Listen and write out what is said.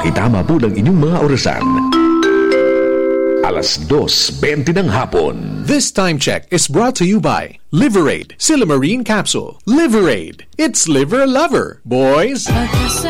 Pakitama po ng inyong mga orasan. 2:20 ng hapon. This time check is brought to you by Liverade Silamarine Capsule. Liverade, it's liver lover, boys.